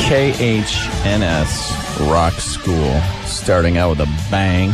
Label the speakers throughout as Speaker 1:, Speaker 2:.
Speaker 1: KHNS Rock School, starting out with a bang.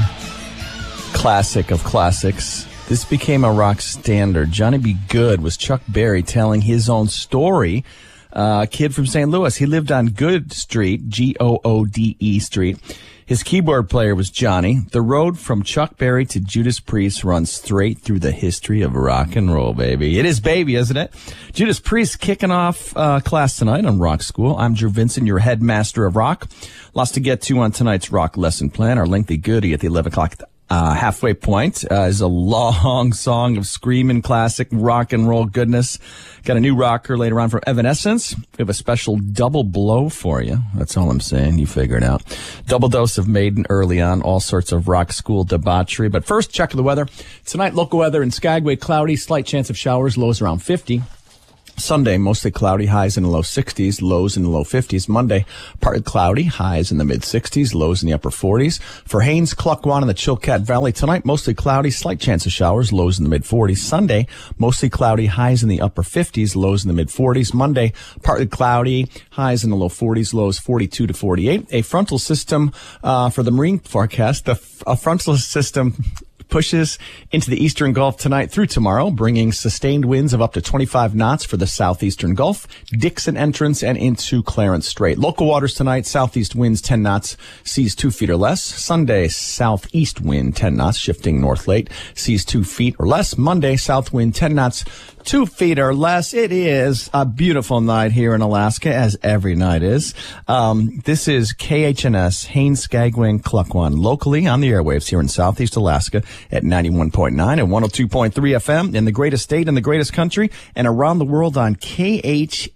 Speaker 1: Classic of classics. This became a rock standard. Johnny B. Goode was Chuck Berry telling his own story. A kid from St. Louis. He lived on Goode Street, Goode Street. His keyboard player was Johnny. The road from Chuck Berry to Judas Priest runs straight through the history of rock and roll, baby. It is baby, isn't it? Judas Priest kicking off class tonight on Rock School. I'm Drew Vincent, your headmaster of rock. Lots to get to on tonight's rock lesson plan. Our lengthy goodie at the 11 o'clock halfway point is a long song of screaming classic rock and roll goodness. Got a new rocker later on from Evanescence. We have a special double blow for you. That's all I'm saying. You figure it out. Double dose of Maiden early on. All sorts of rock school debauchery. But first, check the weather. Tonight, local weather in Skagway, cloudy, slight chance of showers, lows around 50. Sunday, mostly cloudy, highs in the low 60s, lows in the low 50s. Monday, partly cloudy, highs in the mid 60s, lows in the upper 40s. For Haines, Klukwan, and the Chilkat Valley tonight, mostly cloudy, slight chance of showers, lows in the mid 40s. Sunday, mostly cloudy, highs in the upper 50s, lows in the mid 40s. Monday, partly cloudy, highs in the low 40s, lows 42 to 48. A frontal system, for the marine forecast, a frontal system pushes into the eastern Gulf tonight through tomorrow, bringing sustained winds of up to 25 knots for the southeastern Gulf, Dixon entrance, and into Clarence Strait. Local waters tonight, southeast winds 10 knots, seas 2 feet or less. Sunday, southeast wind 10 knots, shifting north late, seas 2 feet or less. Monday, south wind 10 knots, 2 feet or less. It is a beautiful night here in Alaska, as every night is. This is KHNS, Haines, Skagway, and Klukwan, locally on the airwaves here in southeast Alaska at 91.9 and 102.3 FM in the greatest state in the greatest country, and around the world on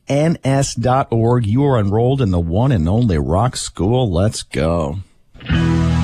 Speaker 1: KHNS.org. You are enrolled in the one and only Rock School. Let's go.